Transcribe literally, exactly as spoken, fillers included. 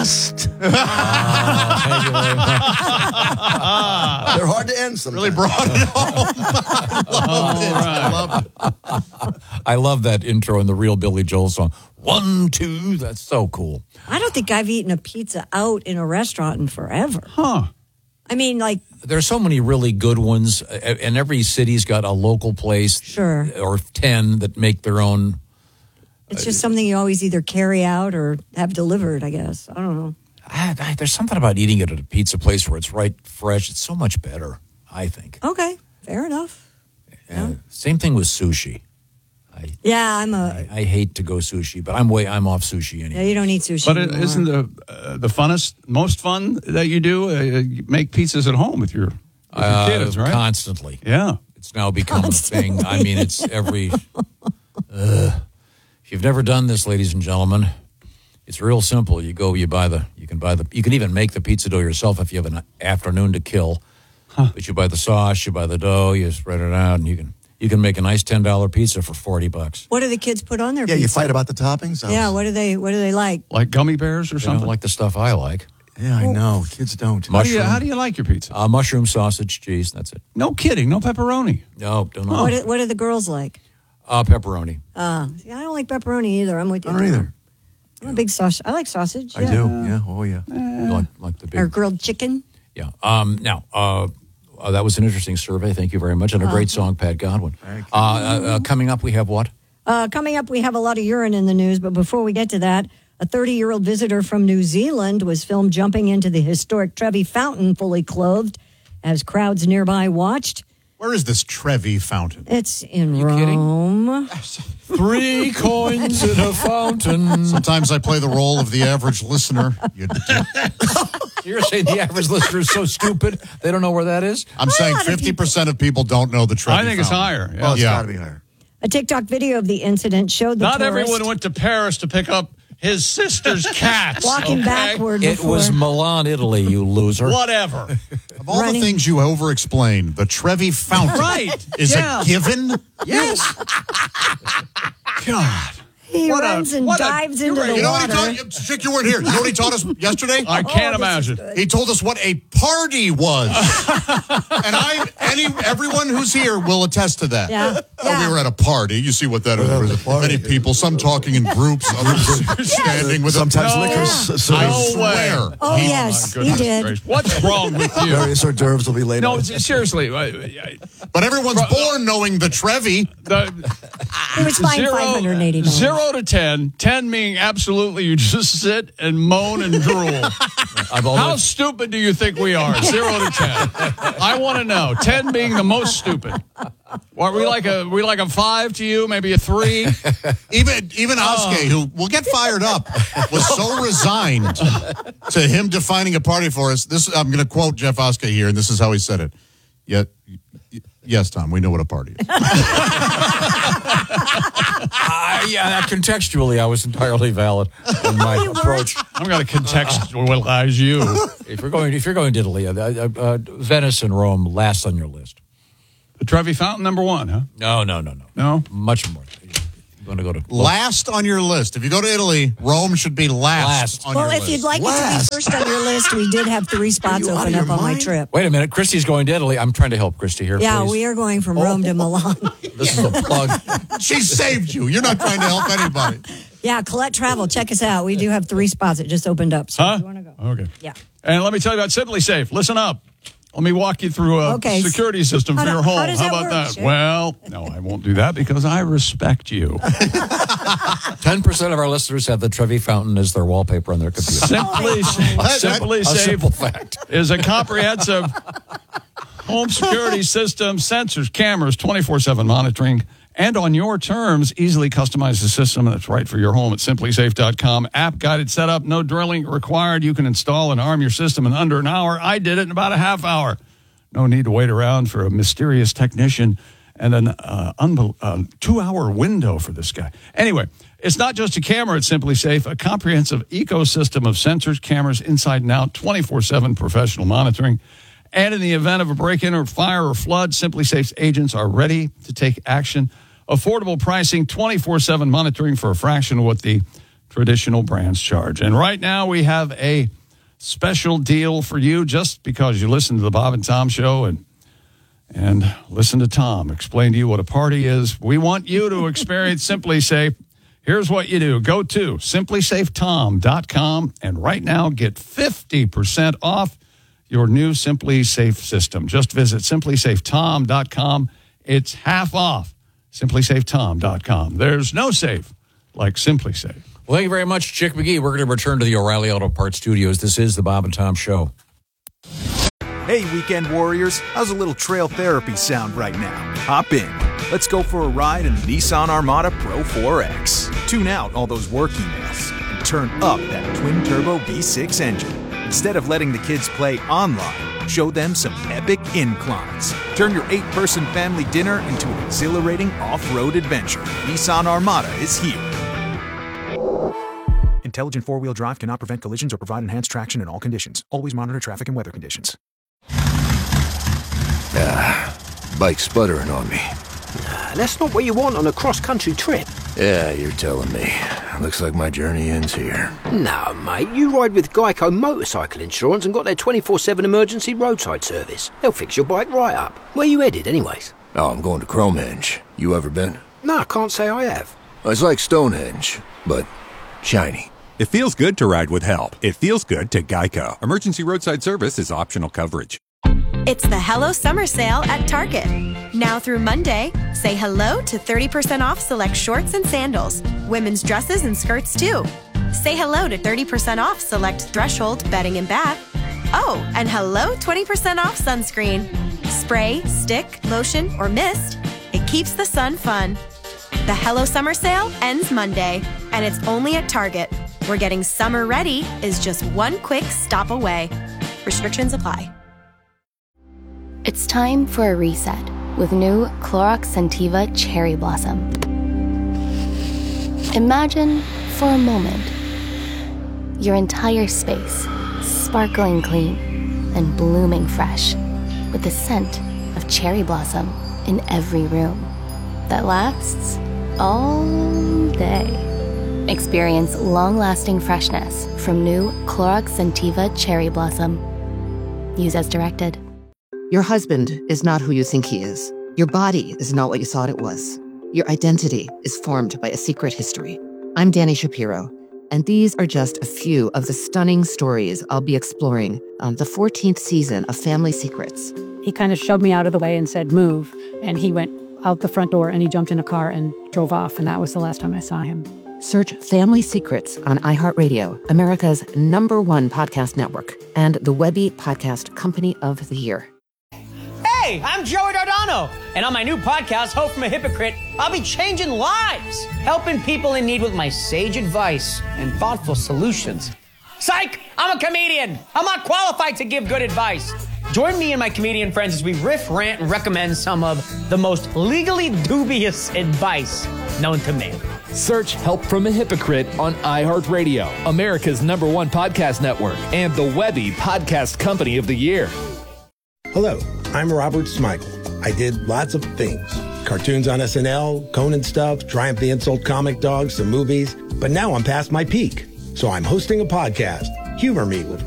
crust. Uh, thank you very much. They're hard to end sometimes. Really brought it home. I loved it. I loved it. I love that intro in the real Billy Joel song. One, two, that's so cool. I don't think I've eaten a pizza out in a restaurant in forever. Huh. I mean, like, There's so many really good ones, uh, and every city's got a local place, Sure. or ten that make their own. it's just something you always either carry out or have delivered, I guess. I don't know. I, I, there's something about eating it at a pizza place where it's right fresh. It's so much better, I think. Okay, fair enough. Uh, same thing with sushi. I, Yeah, I'm a. I, I hate to go sushi, but I'm way I'm off sushi anyway. Yeah, you don't eat sushi. But it anymore. isn't the uh, the funnest, most fun that you do? Uh, you make pizzas at home with your, with your Uh, kids, right? Constantly. Yeah. It's now become a thing. I mean, it's every. Uh, if you've never done this, ladies and gentlemen, it's real simple. You go, you buy the, you can buy the, you can even make the pizza dough yourself if you have an afternoon to kill. Huh. But you buy the sauce, you buy the dough, you spread it out, and you can you can make a nice ten dollar pizza for forty bucks. What do the kids put on their Yeah, pizza? you fight about the toppings. I Yeah, was- what do they? What do they like? Like gummy bears or They don't something? like the stuff I like. Yeah, I know. Kids don't. how, do you, Mushroom, how do you like your pizza? uh, mushroom, sausage, cheese. That's it. No kidding. No pepperoni. No, don't know. What do, what do the girls like? Uh, pepperoni. Uh, yeah, I don't like pepperoni either. I'm with you. I don't either. I'm a big sausage. I like sausage. I yeah. do. Yeah. Oh, yeah. You like, like the big. Or grilled chicken. Yeah. Um, now, uh, uh, that was an interesting survey. Thank you very much. And a great song, Pat Godwin. Thank you. Uh, uh, uh, coming up, we have what? Uh, coming up, we have a lot of urine in the news, but before we get to that, a thirty-year-old visitor from New Zealand was filmed jumping into the historic Trevi Fountain fully clothed as crowds nearby watched. Where is this Trevi Fountain? It's in You kidding? Rome. Three coins in a fountain. Sometimes I play the role of the average listener. You dick. You're saying the average listener is so stupid they don't know where that is? I'm saying fifty percent of people don't know the Trevi I think it's Fountain. higher. Yeah. Well, it's Yeah. got to be higher. A TikTok video of the incident showed the Not tourist everyone went to Paris to pick up his sister's cats. walking okay? backward It before. was Milan, Italy, you loser. Whatever. Of all Running. the things you over-explain, the Trevi Fountain Right. is Yeah. a given. Yes. God. He What a- runs and what a- dives you're into right. the You know what he water. taught? Chick, you weren't here. You know what he taught us yesterday? I can't Oh, this is imagine. good. He told us what a party was, and I, any, everyone who's here will attest to that. Yeah. Oh, Yeah. we were at a party. You see what that is? Yeah, There it was was a party. many people, some talking in groups, others standing with Sometimes a, liquor. Yeah. So I No way. swear. Oh, he- yes, he Goodness did. gracious. What's wrong with you? various hors d'oeuvres will be laid No, out. seriously. I- I- But everyone's born knowing the Trevi. the, He was fined zero, five hundred eighty dollars. zero to ten. Ten being absolutely you just sit and moan and drool. I've How always, stupid do you think we are? Zero to ten. I want to know. Ten being the most stupid. Are we like a we like a five to you? Maybe a three? Even even Oh. Oskay, who will get fired up, was so resigned to him defining a party for us. This I'm going to quote Jeff Oskay here, and this is how he said it. Yet, yes, Tom, we know what a party is. uh, yeah, contextually, I was entirely valid in my you weren't. approach. I'm going to contextualize you. If you're going, if you're going to Italy, uh, uh, uh, Venice and Rome last on your list. The Trevi Fountain, number one, huh? No, no, no, no, No? much more. You're going to go to Last on your list. If you go to Italy, Rome should be last, Last. on Well, your if list. you'd like it to Last. be first on your list, we did have three spots you out open of up your on my mind? trip. Wait a minute, Christy's going to Italy. I'm trying to help Christy here. Yeah, please. we are going from Rome to Milan. This is a plug. She saved you. You're not trying to help anybody. Yeah, Colette Travel, check us out. We do have three spots. It just opened up. So Huh? if you want to go. Okay. Yeah. And let me tell you about Simply Safe. Listen up. Let me walk you through a Okay. security system How for do- your home. how does How that about work, that? Chef? Well, no, I won't do that because I respect you. Ten percent of our listeners have the Trevi Fountain as their wallpaper on their computer. Simply, Simply A Safe simple fact. is a comprehensive home security system, sensors, cameras, twenty-four seven monitoring, and on your terms, easily customize the system that's right for your home at simply safe dot com. App guided setup, no drilling required. You can install and arm your system in under an hour. I did it in about a half hour. No need to wait around for a mysterious technician and an uh, unbel- uh, two-hour window for this guy. Anyway, it's not just a camera at Simply Safe, a comprehensive ecosystem of sensors, cameras inside and out, twenty-four seven professional monitoring. And in the event of a break-in or fire or flood, Simply Safe's agents are ready to take action. Affordable pricing, twenty-four seven monitoring for a fraction of what the traditional brands charge. And right now we have a special deal for you just because you listen to the Bob and Tom Show and and listen to Tom explain to you what a party is. We want you to experience Simply Safe. Here's what you do. Go to simply safe tom dot com and right now get fifty percent off your new Simply Safe system. Just visit simply safe tom dot com. It's half off. simply safe tom dot com. There's no safe like Simply Safe. Well, thank you very much, Chick McGee. We're going to return to the O'Reilly Auto Parts Studios. This is the Bob and Tom Show. Hey, weekend warriors, how's a little trail therapy sound right now? Hop in. Let's go for a ride in the Nissan Armada Pro four X. Tune out all those work emails and turn up that twin-turbo V six engine. Instead of letting the kids play online, show them some epic inclines. Turn your eight-person family dinner into an exhilarating off-road adventure. Nissan Armada is here. Intelligent four-wheel drive cannot prevent collisions or provide enhanced traction in all conditions. Always monitor traffic and weather conditions. Ah, bike sputtering on me. Nah, that's not what you want on a cross-country trip. Yeah, you're telling me. Looks like my journey ends here. No, mate, you ride with Geico Motorcycle Insurance and got their twenty-four seven emergency roadside service. They'll fix your bike right up. Where you headed, anyways? Oh, I'm going to Cromehenge. You ever been? No, I can't say I have. It's like Stonehenge, but shiny. It feels good to ride with help. It feels good to Geico. Emergency roadside service is optional coverage. It's the Hello Summer Sale at Target. Now through Monday, say hello to thirty percent off select shorts and sandals, women's dresses and skirts too. Say hello to thirty percent off select Threshold bedding and bath. Oh, and hello twenty percent off sunscreen. Spray, stick, lotion, or mist, it keeps the sun fun. The Hello Summer Sale ends Monday, and it's only at Target, where getting summer ready is just one quick stop away. Restrictions apply. It's time for a reset with new Clorox Scentiva Cherry Blossom. Imagine, for a moment, your entire space sparkling clean and blooming fresh with the scent of cherry blossom in every room that lasts all day. Experience long-lasting freshness from new Clorox Scentiva Cherry Blossom. Use as directed. Your husband is not who you think he is. Your body is not what you thought it was. Your identity is formed by a secret history. I'm Dani Shapiro, and these are just a few of the stunning stories I'll be exploring on the fourteenth season of Family Secrets. He kind of shoved me out of the way and said, move. And he went out the front door and he jumped in a car and drove off. And that was the last time I saw him. Search Family Secrets on iHeartRadio, America's number one podcast network, and the Webby Podcast Company of the Year. Hey, I'm Joey Dardano, and on my new podcast, Hope from a Hypocrite, I'll be changing lives, helping people in need with my sage advice and thoughtful solutions. Psych! I'm a comedian. I'm not qualified to give good advice. Join me and my comedian friends as we riff, rant, and recommend some of the most legally dubious advice known to man. Search Help from a Hypocrite on iHeartRadio, America's number one podcast network, and the Webby Podcast Company of the Year. Hello, I'm Robert Smigel. I did lots of things. Cartoons on S N L, Conan stuff, Triumph the Insult Comic Dogs, some movies. But now I'm past my peak. So I'm hosting a podcast, Humor Me with